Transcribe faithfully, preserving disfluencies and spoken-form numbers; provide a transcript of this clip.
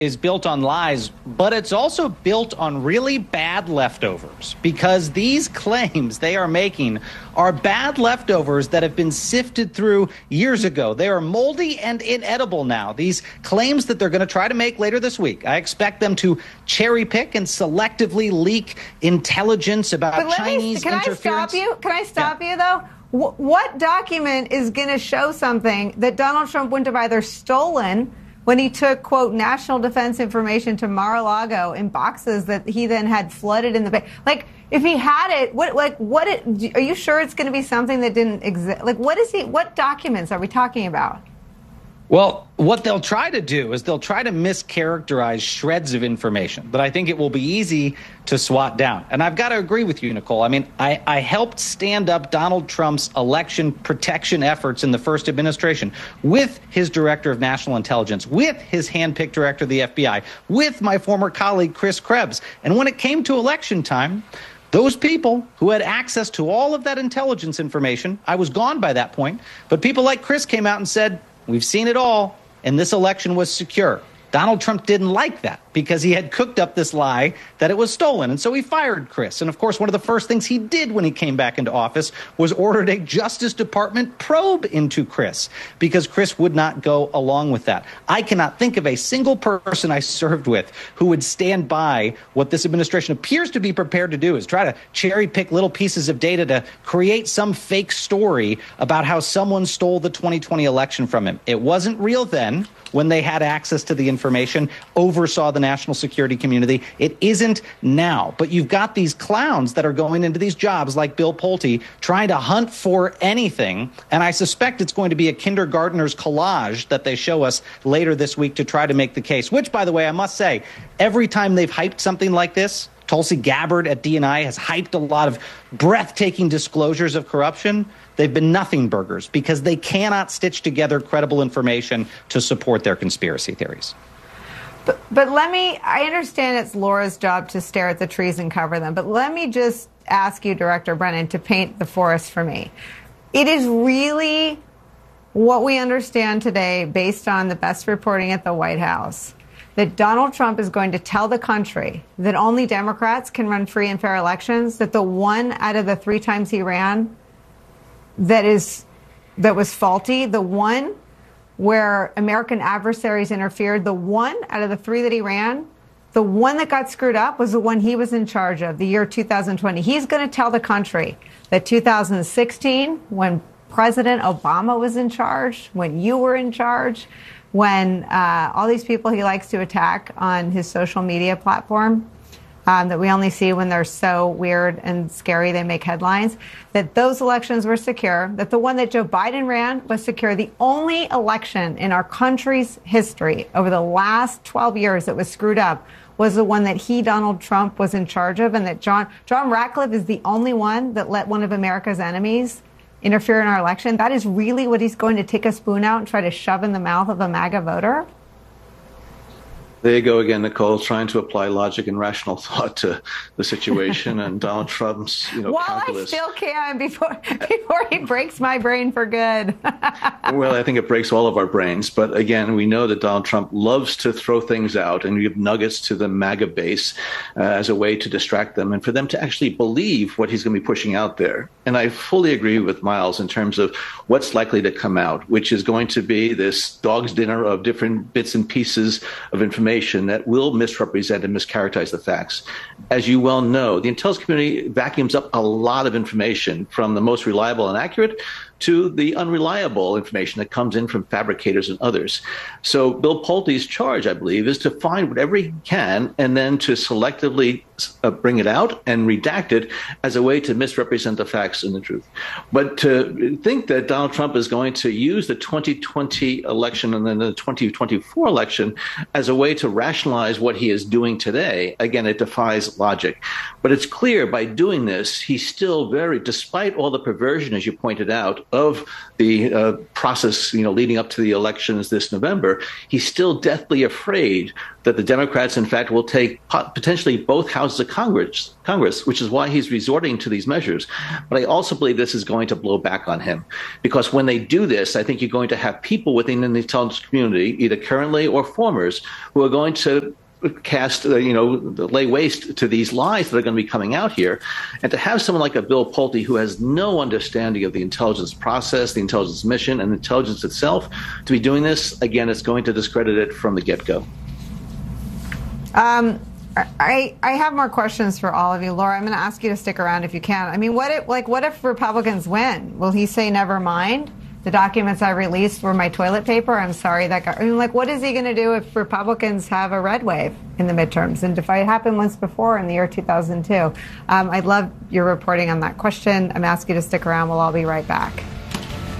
is built on lies, but it's also built on really bad leftovers, because these claims they are making are bad leftovers that have been sifted through years ago. They are moldy and inedible now. These claims that they're going to try to make later this week, I expect them to cherry pick and selectively leak intelligence about but let Chinese me, can interference. I stop you? Can I stop yeah. you, though? W- what document is going to show something that Donald Trump wouldn't have either stolen when he took, quote, national defense information to Mar-a-Lago in boxes that he then had flooded in the bay? Like, if he had it, what, like, what, it, are you sure it's going to be something that didn't exist? Like, what is he, what documents are we talking about? Well, what they'll try to do is they'll try to mischaracterize shreds of information that I think it will be easy to swat down. And I've got to agree with you, Nicole. I mean, I, I helped stand up Donald Trump's election protection efforts in the first administration with his director of national intelligence, with his handpicked director of the F B I, with my former colleague, Chris Krebs. And when it came to election time, those people who had access to all of that intelligence information, I was gone by that point, but people like Chris came out and said, we've seen it all, and this election was secure. Donald Trump didn't like that because he had cooked up this lie that it was stolen. And so he fired Chris. And of course, one of the first things he did when he came back into office was ordered a Justice Department probe into Chris because Chris would not go along with that. I cannot think of a single person I served with who would stand by what this administration appears to be prepared to do, is try to cherry pick little pieces of data to create some fake story about how someone stole the twenty twenty election from him. It wasn't real then when they had access to the information, oversaw the national security community. It isn't now. But you've got these clowns that are going into these jobs like Bill Pulte trying to hunt for anything. And I suspect it's going to be a kindergartner's collage that they show us later this week to try to make the case, which, by the way, I must say, every time they've hyped something like this, Tulsi Gabbard at D N I has hyped a lot of breathtaking disclosures of corruption. They've been nothing burgers because they cannot stitch together credible information to support their conspiracy theories. But, but let me, I understand it's Laura's job to stare at the trees and cover them, but let me just ask you, Director Brennan, to paint the forest for me. It is really what we understand today, based on the best reporting at the White House, that Donald Trump is going to tell the country that only Democrats can run free and fair elections, that the one out of the three times he ran that is that was faulty, the one where American adversaries interfered, the one out of the three that he ran, the one that got screwed up was the one he was in charge of, the year two thousand twenty. He's going to tell the country that two thousand sixteen, when President Obama was in charge, when you were in charge, when uh, all these people he likes to attack on his social media platform, um, that we only see when they're so weird and scary they make headlines, that those elections were secure, that the one that Joe Biden ran was secure. The only election in our country's history over the last twelve years that was screwed up was the one that he, Donald Trump, was in charge of, and that John, John Ratcliffe is the only one that let one of America's enemies interfere in our election. That is really what he's going to take a spoon out and try to shove in the mouth of a MAGA voter? There you go again, Nicole, trying to apply logic and rational thought to the situation and Donald Trump's, you know, While calculus. I still can before before he breaks my brain for good. Well, I think it breaks all of our brains. But again, we know that Donald Trump loves to throw things out and give nuggets to the MAGA base uh, as a way to distract them and for them to actually believe what he's going to be pushing out there. And I fully agree with Miles in terms of what's likely to come out, which is going to be this dog's dinner of different bits and pieces of information that will misrepresent and mischaracterize the facts. As you well know, the intelligence community vacuums up a lot of information, from the most reliable and accurate to the unreliable information that comes in from fabricators and others. So Bill Pulte's charge, I believe, is to find whatever he can and then to selectively uh, bring it out and redact it as a way to misrepresent the facts and the truth. But to think that Donald Trump is going to use the twenty twenty election and then the twenty twenty-four election as a way to rationalize what he is doing today, again, it defies logic. But it's clear by doing this, he's still very, despite all the perversion, as you pointed out, of the uh, process, you know, leading up to the elections this November, he's still deathly afraid that the Democrats, in fact, will take potentially both houses of Congress, Congress, which is why he's resorting to these measures. But I also believe this is going to blow back on him, because when they do this, I think you're going to have people within the intelligence community, either currently or formers, who are going to cast, uh, you know, lay waste to these lies that are going to be coming out here. And to have someone like a Bill Pulte who has no understanding of the intelligence process, the intelligence mission, and intelligence itself, to be doing this, again, it's going to discredit it from the get-go. Um, I, I have more questions for all of you. Laura, I'm going to ask you to stick around if you can. I mean, what if, like, what if Republicans win? Will he say, never mind? The documents I released were my toilet paper. I'm sorry that got, I mean, like, what is he going to do if Republicans have a red wave in the midterms? And if it happened once before in the year two thousand two, um, I'd love your reporting on that question. I'm asking you to stick around. We'll all be right back.